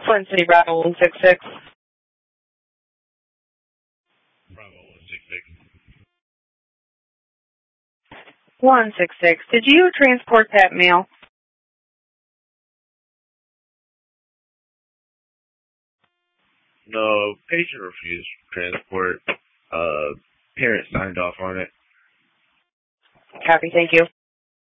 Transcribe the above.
Twin City Bravo 166. Bravo 166. 166. Did you transport that mail? No, patient refused transport. Parent signed off on it. Copy, thank you.